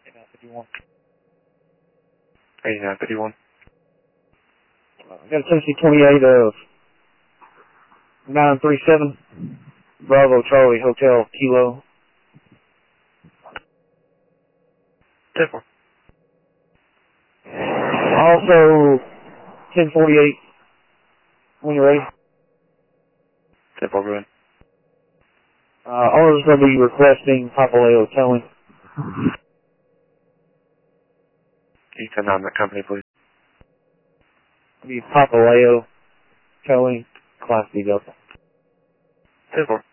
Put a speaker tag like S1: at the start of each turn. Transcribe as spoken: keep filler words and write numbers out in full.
S1: eighty-nine fifty-one.
S2: eighty-nine fifty-one.
S1: Uh, I got a Tennessee twenty-eight of nine three seven, Bravo Charlie Hotel Kilo.
S2: ten four.
S1: Also, ten forty-eight, when you're ready.
S2: ten four, go ahead.
S1: Uh, owner's going to be requesting Papaleo towing.
S2: Can you turn on that company, please?
S1: Be Papaleo towing, Class B Delta.
S2: ten four.